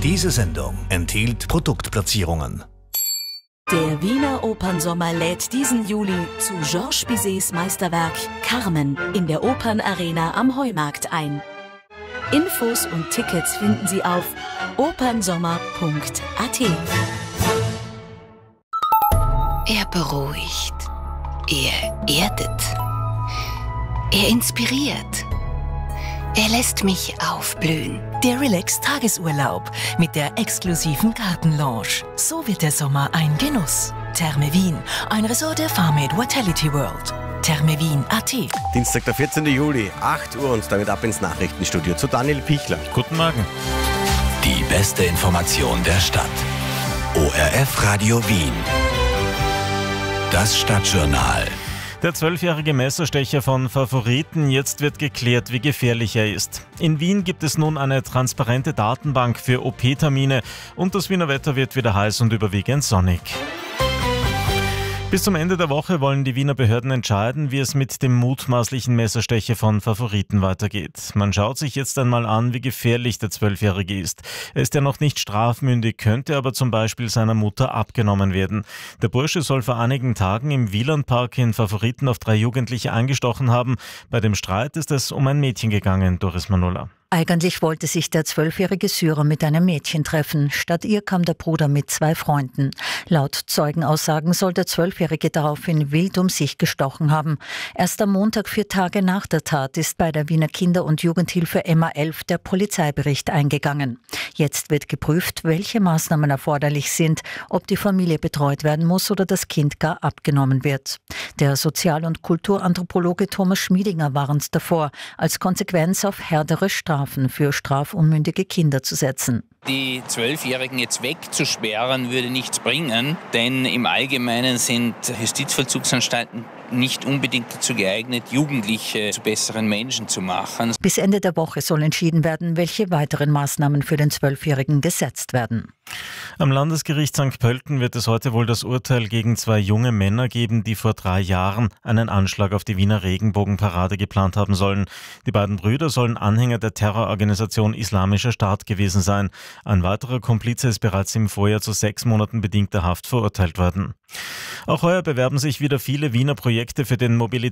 Diese Sendung enthielt Produktplatzierungen. Der Wiener Opernsommer lädt diesen Juli zu Georges Bizets Meisterwerk Carmen in der Opernarena am Heumarkt ein. Infos und Tickets finden Sie auf opernsommer.at. Er beruhigt, er erdet, er inspiriert, er lässt mich aufblühen. Der Relax-Tagesurlaub mit der exklusiven Gartenlounge. So wird der Sommer ein Genuss. Therme Wien, ein Resort der Farmade Vitality World. thermewien.at. Dienstag, der 14. Juli, 8 Uhr und damit ab ins Nachrichtenstudio zu Daniel Pichler. Guten Morgen. Die beste Information der Stadt. ORF Radio Wien. Das Stadtjournal. Der 12-jährige Messerstecher von Favoriten, jetzt wird geklärt, wie gefährlich er ist. In Wien gibt es nun eine transparente Datenbank für OP-Termine und das Wiener Wetter wird wieder heiß und überwiegend sonnig. Bis zum Ende der Woche wollen die Wiener Behörden entscheiden, wie es mit dem mutmaßlichen Messerstecher von Favoriten weitergeht. Man schaut sich jetzt einmal an, wie gefährlich der 12-Jährige ist. Er ist ja noch nicht strafmündig, könnte aber zum Beispiel seiner Mutter abgenommen werden. Der Bursche soll vor einigen Tagen im Wielandpark in Favoriten auf 3 Jugendliche eingestochen haben. Bei dem Streit ist es um ein Mädchen gegangen, Doris Manula. Eigentlich wollte sich der 12-jährige Syrer mit einem Mädchen treffen. Statt ihr kam der Bruder mit 2 Freunden. Laut Zeugenaussagen soll der 12-jährige daraufhin wild um sich gestochen haben. Erst am Montag, 4 Tage nach der Tat, ist bei der Wiener Kinder- und Jugendhilfe MA11 der Polizeibericht eingegangen. Jetzt wird geprüft, welche Maßnahmen erforderlich sind, ob die Familie betreut werden muss oder das Kind gar abgenommen wird. Der Sozial- und Kulturanthropologe Thomas Schmiedinger warnt davor, als Konsequenz auf härtere Strafen für strafunmündige Kinder zu setzen. Die 12-Jährigen jetzt wegzusperren, würde nichts bringen, denn im Allgemeinen sind Justizvollzugsanstalten nicht unbedingt dazu geeignet, Jugendliche zu besseren Menschen zu machen. Bis Ende der Woche soll entschieden werden, welche weiteren Maßnahmen für den 12-Jährigen gesetzt werden. Am Landesgericht St. Pölten wird es heute wohl das Urteil gegen 2 junge Männer geben, die vor 3 Jahren einen Anschlag auf die Wiener Regenbogenparade geplant haben sollen. Die beiden Brüder sollen Anhänger der Terrororganisation Islamischer Staat gewesen sein. Ein weiterer Komplize ist bereits im Vorjahr zu 6 Monaten bedingter Haft verurteilt worden. Auch heuer bewerben sich wieder viele Wiener Projekte für den Mobilitäts-